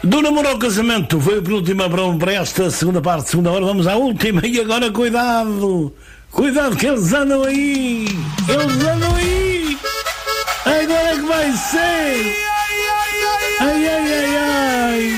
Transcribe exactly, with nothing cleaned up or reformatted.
Do namoro ao casamento foi a penúltima para, para esta segunda parte, segunda hora. Vamos à última e agora cuidado, cuidado que eles andam aí, eles andam aí. Agora é que vai ser. Ai, ai, ai, ai.